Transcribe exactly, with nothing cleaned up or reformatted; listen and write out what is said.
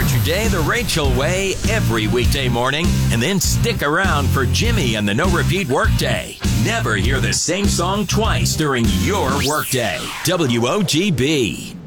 Start your day the Rachel way every weekday morning, and then stick around for Jimmy and the No Repeat Workday. Never hear the same song twice during your workday. W O G B.